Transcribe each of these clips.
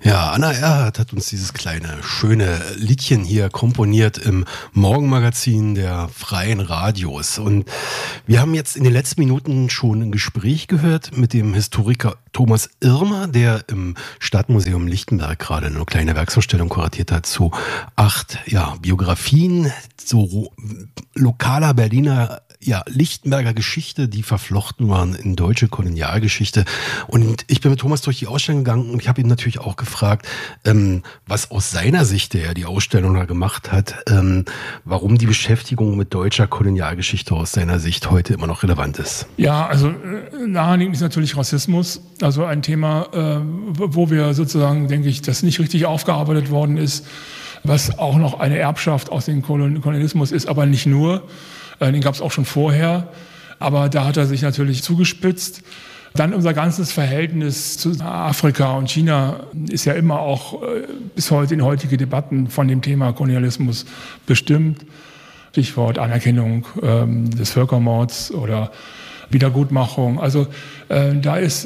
Ja, Anna Erhardt hat uns dieses kleine, schöne Liedchen hier komponiert im Morgenmagazin der Freien Radios. Und wir haben jetzt in den letzten Minuten schon ein Gespräch gehört mit dem Historiker Thomas Irmer, der im Stadtmuseum Lichtenberg gerade eine kleine Werksausstellung kuratiert hat zu 8 Biografien, so lokaler Berliner Lichtenberger Geschichte, die verflochten waren in deutsche Kolonialgeschichte. Und ich bin mit Thomas durch die Ausstellung gegangen und ich habe ihn natürlich auch gefragt, was aus seiner Sicht, der die Ausstellung da gemacht hat, warum die Beschäftigung mit deutscher Kolonialgeschichte aus seiner Sicht heute immer noch relevant ist. Ja, also naheliegend ist natürlich Rassismus, also ein Thema, wo wir sozusagen, denke ich, das nicht richtig aufgearbeitet worden ist, was auch noch eine Erbschaft aus dem Kolonialismus ist, aber nicht nur. Den gab es auch schon vorher, aber da hat er sich natürlich zugespitzt. Dann unser ganzes Verhältnis zu Afrika und China ist ja immer auch bis heute in heutige Debatten von dem Thema Kolonialismus bestimmt. Stichwort Anerkennung des Völkermords oder Wiedergutmachung. Also da ist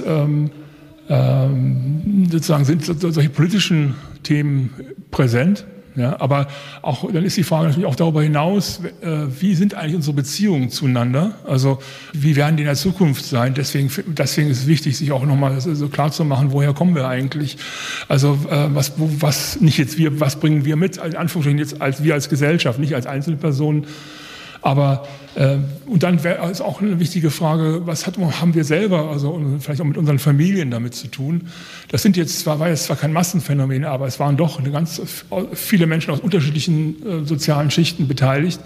sozusagen sind solche politischen Themen präsent. Ja, aber auch, dann ist die Frage natürlich auch darüber hinaus, wie sind eigentlich unsere Beziehungen zueinander? Also, wie werden die in der Zukunft sein? Deswegen ist es wichtig, sich auch nochmal so klar zu machen, woher kommen wir eigentlich? Also, was bringen wir mit, in Anführungsstrichen jetzt wir als Gesellschaft, nicht als Einzelpersonen? Aber, und dann ist auch eine wichtige Frage, haben wir selber, also vielleicht auch mit unseren Familien damit zu tun? Das war jetzt zwar kein Massenphänomen, aber es waren doch ganz viele Menschen aus unterschiedlichen sozialen Schichten beteiligt.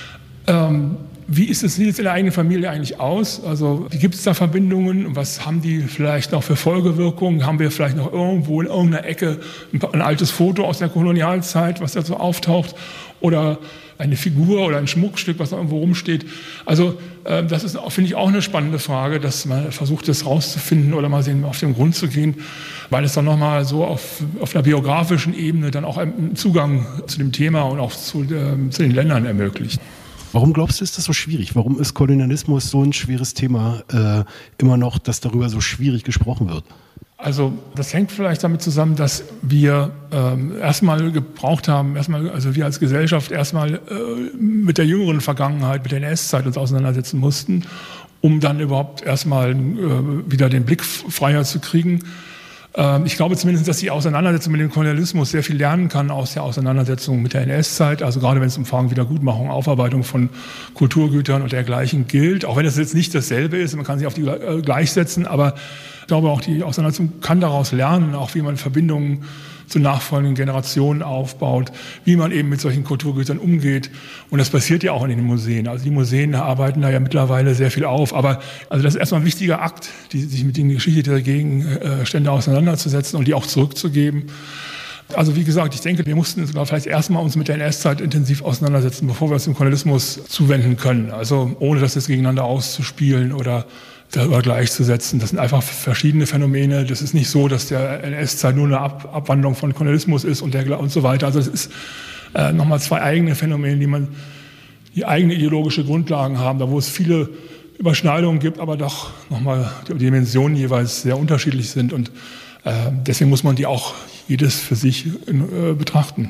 Wie sieht es in der eigenen Familie eigentlich aus? Also gibt es da Verbindungen? Was haben die vielleicht noch für Folgewirkungen? Haben wir vielleicht noch irgendwo in irgendeiner Ecke ein altes Foto aus der Kolonialzeit, was da so auftaucht? Oder eine Figur oder ein Schmuckstück, was da irgendwo rumsteht? Also das ist, finde ich, auch eine spannende Frage, dass man versucht, das rauszufinden oder mal auf den Grund zu gehen, weil es dann nochmal so auf einer biografischen Ebene dann auch einen Zugang zu dem Thema und auch zu den Ländern ermöglicht. Warum glaubst du, ist das so schwierig? Warum ist Kolonialismus so ein schweres Thema immer noch, dass darüber so schwierig gesprochen wird? Also das hängt vielleicht damit zusammen, dass wir erstmal gebraucht haben, also wir als Gesellschaft erstmal mit der jüngeren Vergangenheit, mit der NS-Zeit uns auseinandersetzen mussten, um dann überhaupt erstmal wieder den Blick freier zu kriegen. Ich glaube zumindest, dass die Auseinandersetzung mit dem Kolonialismus sehr viel lernen kann aus der Auseinandersetzung mit der NS-Zeit, also gerade wenn es um Fragen Wiedergutmachung, Aufarbeitung von Kulturgütern und dergleichen gilt, auch wenn es jetzt nicht dasselbe ist, man kann sich auf die gleichsetzen, aber ich glaube auch, die Auseinandersetzung kann daraus lernen, auch wie man Verbindungen zu nachfolgenden Generationen aufbaut, wie man eben mit solchen Kulturgütern umgeht. Und das passiert ja auch in den Museen. Also die Museen arbeiten da ja mittlerweile sehr viel auf. Aber also das ist erstmal ein wichtiger Akt, sich mit den Geschichte der Gegenstände auseinanderzusetzen und die auch zurückzugeben. Also wie gesagt, ich denke, wir mussten vielleicht erstmal uns mit der NS-Zeit intensiv auseinandersetzen, bevor wir uns dem Kolonialismus zuwenden können. Also ohne das jetzt gegeneinander auszuspielen oder darüber gleichzusetzen. Das sind einfach verschiedene Phänomene. Das ist nicht so, dass der NS-Zeit nur eine Abwandlung von Kolonialismus ist und so weiter. Also es ist nochmal zwei eigene Phänomene, die eigene ideologische Grundlagen haben, da wo es viele Überschneidungen gibt, aber doch nochmal die Dimensionen jeweils sehr unterschiedlich sind. Und deswegen muss man die auch jedes für sich betrachten.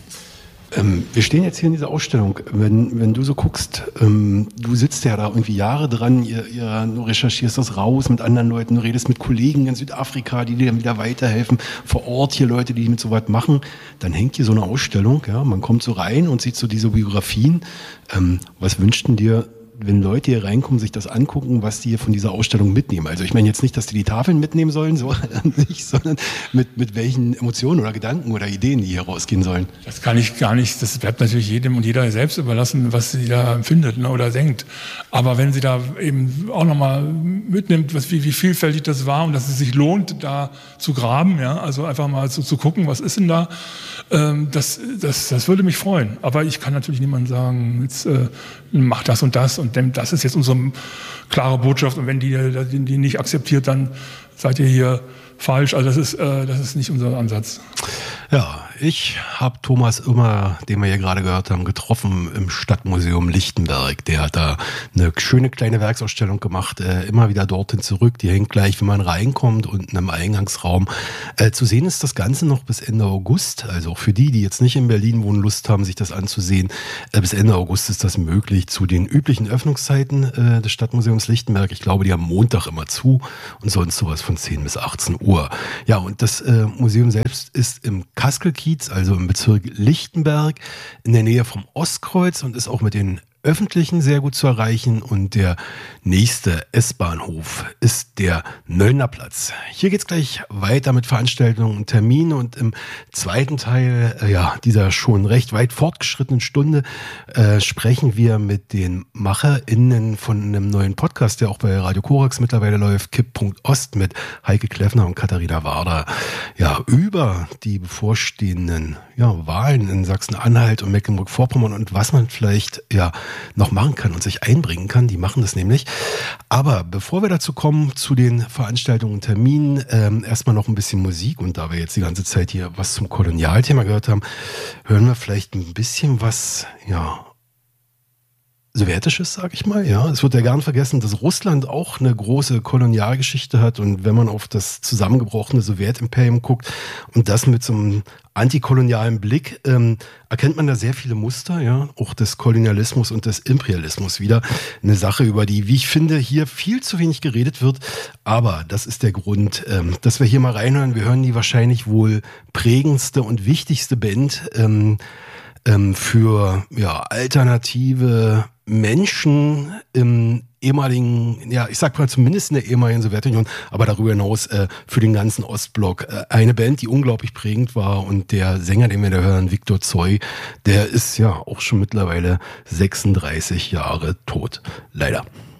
Wir stehen jetzt hier in dieser Ausstellung. Wenn du so guckst, du sitzt ja da irgendwie Jahre dran, du recherchierst das raus mit anderen Leuten, du redest mit Kollegen in Südafrika, die dir dann wieder weiterhelfen, vor Ort hier Leute, die mit so was machen. Dann hängt hier so eine Ausstellung, ja, man kommt so rein und sieht so diese Biografien. Was wünscht denn dir, wenn Leute hier reinkommen, sich das angucken, was die hier von dieser Ausstellung mitnehmen? Also ich meine jetzt nicht, dass die Tafeln mitnehmen sollen, so an sich, sondern mit welchen Emotionen oder Gedanken oder Ideen die hier rausgehen sollen. Das kann ich gar nicht, das bleibt natürlich jedem und jeder selbst überlassen, was sie da empfindet, ne, oder denkt. Aber wenn sie da eben auch nochmal mitnimmt, wie vielfältig das war und dass es sich lohnt, da zu graben, ja, also einfach mal zu gucken, was ist denn da, das würde mich freuen. Aber ich kann natürlich niemandem sagen, jetzt mach das und das und das ist jetzt unsere klare Botschaft und wenn die nicht akzeptiert, dann seid ihr hier falsch. Also das ist nicht unser Ansatz. Ja, ich habe Thomas Immer, den wir hier gerade gehört haben, getroffen im Stadtmuseum Lichtenberg. Der hat da eine schöne kleine Werksausstellung gemacht, immer wieder dorthin zurück. Die hängt gleich, wenn man reinkommt, unten im Eingangsraum. Zu sehen ist das Ganze noch bis Ende August. Also auch für die jetzt nicht in Berlin wohnen, Lust haben, sich das anzusehen. Bis Ende August ist das möglich zu den üblichen Öffnungszeiten des Stadtmuseums Lichtenberg. Ich glaube, die haben Montag immer zu und sonst sowas von 10 bis 18 Uhr. Ja, und das Museum selbst ist im Kaskelkiez, also im Bezirk Lichtenberg, in der Nähe vom Ostkreuz und ist auch mit den Öffentlichen sehr gut zu erreichen. Und der nächste S-Bahnhof ist der Nöllner Platz. Hier geht's gleich weiter mit Veranstaltungen und Terminen. Und im zweiten Teil dieser schon recht weit fortgeschrittenen Stunde sprechen wir mit den MacherInnen von einem neuen Podcast, der auch bei Radio Korax mittlerweile läuft, Kipp.Ost, mit Heike Kleffner und Katharina Warder, über die bevorstehenden Wahlen in Sachsen-Anhalt und Mecklenburg-Vorpommern und was man vielleicht noch machen kann und sich einbringen kann. Die machen das nämlich. Aber bevor wir dazu kommen, zu den Veranstaltungen und Terminen, erstmal noch ein bisschen Musik. Und da wir jetzt die ganze Zeit hier was zum Kolonialthema gehört haben, hören wir vielleicht ein bisschen was, Sowjetisches, sag ich mal. Ja, es wird ja gern vergessen, dass Russland auch eine große Kolonialgeschichte hat. Und wenn man auf das zusammengebrochene Sowjetimperium guckt und das mit so einem antikolonialen Blick, erkennt man da sehr viele Muster, auch des Kolonialismus und des Imperialismus wieder. Eine Sache, über die, wie ich finde, hier viel zu wenig geredet wird. Aber das ist der Grund, dass wir hier mal reinhören. Wir hören die wahrscheinlich wohl prägendste und wichtigste Band für alternative Menschen im ehemaligen, ich sag mal zumindest in der ehemaligen Sowjetunion, aber darüber hinaus für den ganzen Ostblock. Eine Band, die unglaublich prägend war, und der Sänger, den wir da hören, Viktor Tsoi, der ist auch schon mittlerweile 36 Jahre tot. Leider.